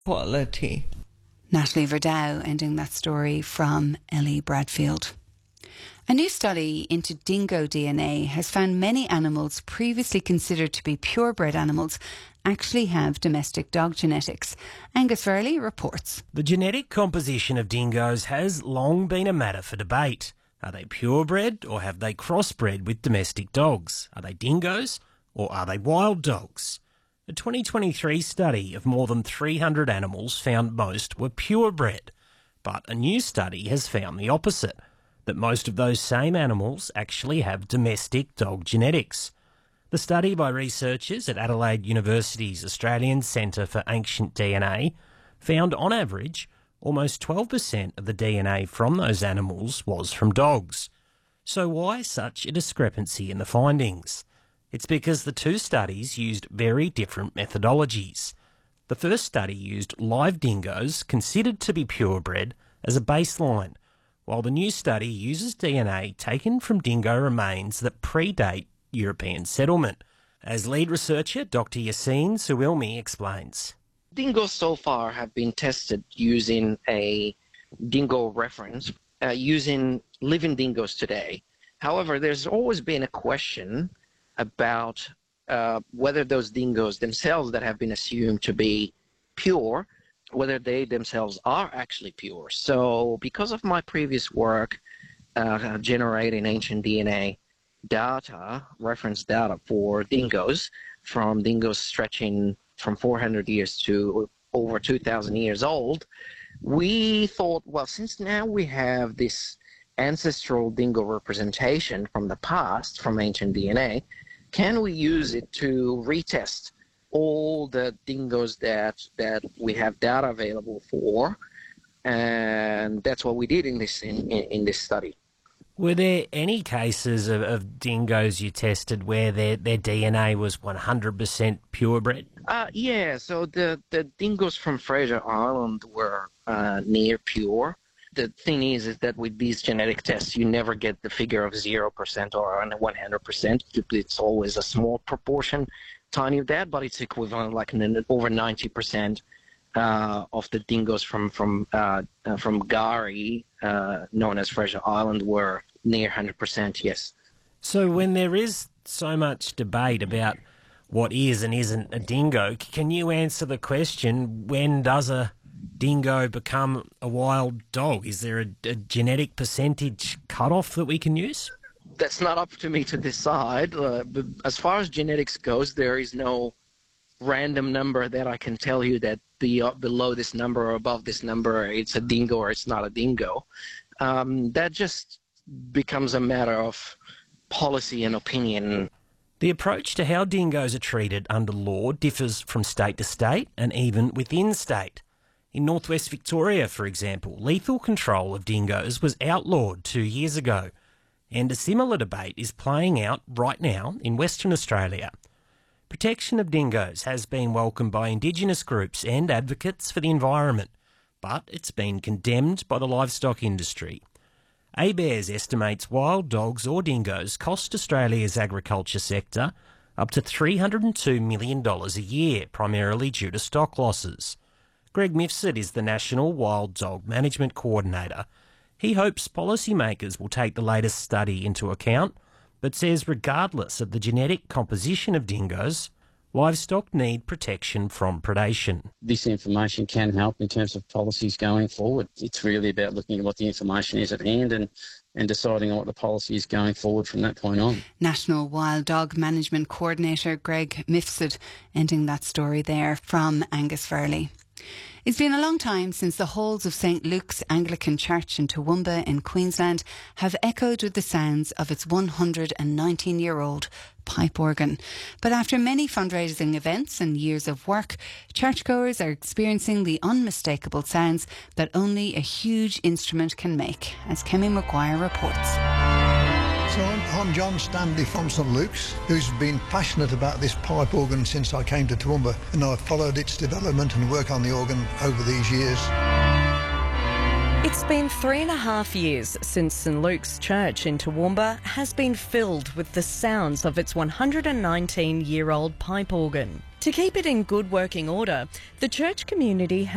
quality. Natalie Verdow ending that story from Ellie Bradfield. A new study into dingo DNA has found many animals previously considered to be purebred animals actually have domestic dog genetics. Angus Verley reports. The genetic composition of dingoes has long been a matter for debate. Are they purebred or have they crossbred with domestic dogs? Are they dingoes or are they wild dogs? A 2023 study of more than 300 animals found most were purebred, but a new study has found the opposite, that most of those same animals actually have domestic dog genetics. The study by researchers at Adelaide University's Australian Centre for Ancient DNA found, on average, almost 12% of the DNA from those animals was from dogs. So why such a discrepancy in the findings? It's because the two studies used very different methodologies. The first study used live dingoes considered to be purebred as a baseline, while the new study uses DNA taken from dingo remains that predate European settlement. As lead researcher, Dr. Yassine Suilmi explains. Dingoes so far have been tested using a dingo reference, using living dingoes today. However, there's always been a question about whether those dingoes themselves that have been assumed to be pure, whether they themselves are actually pure. So because of my previous work generating ancient DNA data, reference data for dingoes, from dingoes stretching from 400 years to over 2,000 years old, we thought, well, since now we have this ancestral dingo representation from the past, from ancient DNA, can we use it to retest all the dingoes that we have data available for? And that's what we did in this study. Were there any cases of dingoes you tested where their DNA was 100% purebred? Yeah, so the dingoes from Fraser Island were near pure. The thing is that with these genetic tests, you never get the figure of 0% or 100%. It's always a small proportion, tiny of that, but it's equivalent, like over 90% of the dingoes from Gari, known as Fraser Island, were near 100%, yes. So when there is so much debate about what is and isn't a dingo, can you answer the question, when does a dingo become a wild dog? Is there a genetic percentage cutoff that we can use? That's not up to me to decide. But as far as genetics goes, there is no random number that I can tell you that below this number or above this number it's a dingo or it's not a dingo. That just becomes a matter of policy and opinion. The approach to how dingoes are treated under law differs from state to state and even within state. In northwest Victoria, for example, lethal control of dingoes was outlawed 2 years ago, and a similar debate is playing out right now in Western Australia. Protection of dingoes has been welcomed by Indigenous groups and advocates for the environment, but it's been condemned by the livestock industry. ABARES estimates wild dogs or dingoes cost Australia's agriculture sector up to $302 million a year, primarily due to stock losses. Greg Mifsud is the National Wild Dog Management Coordinator. He hopes policymakers will take the latest study into account, but says regardless of the genetic composition of dingoes, livestock need protection from predation. This information can help in terms of policies going forward. It's really about looking at what the information is at hand and deciding on what the policy is going forward from that point on. National Wild Dog Management Coordinator Greg Mifsud ending that story there from Angus Verley. It's been a long time since the halls of St Luke's Anglican Church in Toowoomba in Queensland have echoed with the sounds of its 119-year-old pipe organ. But after many fundraising events and years of work, churchgoers are experiencing the unmistakable sounds that only a huge instrument can make, as Kemi Maguire reports. So I'm John Stanley from St Luke's, who's been passionate about this pipe organ since I came to Toowoomba, and I've followed its development and work on the organ over these years. It's been 3.5 years since St Luke's Church in Toowoomba has been filled with the sounds of its 119-year-old pipe organ. To keep it in good working order, the church community